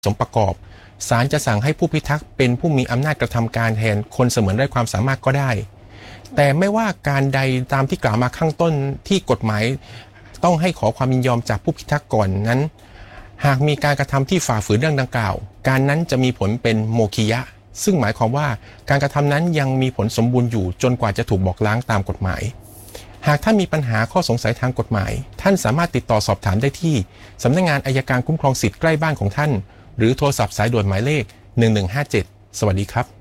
สมประกอบศาลจะสั่งให้ผู้พิทักษ์เป็นผู้มีอำนาจกระทำการแทนคนเสมือนไร้ความสามารถก็ได้แต่ไม่ว่าการใดตามที่กล่าวมาข้างต้นที่กฎหมายต้องให้ขอความยินยอมจากผู้พิทักษ์ก่อนนั้นหากมีการกระทำที่ฝ่าฝืนเรื่องดังกล่าวการนั้นจะมีผลเป็นโมคียะซึ่งหมายความว่าการกระทำนั้นยังมีผลสมบูรณ์อยู่จนกว่าจะถูกบอกล้างตามกฎหมายหากท่านมีปัญหาข้อสงสัยทางกฎหมายท่านสามารถติดต่อสอบถามได้ที่สำนักงานอัยการคุ้มครองสิทธิ์ใกล้บ้านของท่านหรือโทรศัพท์สายด่วนหมายเลข1157สวัสดีครับ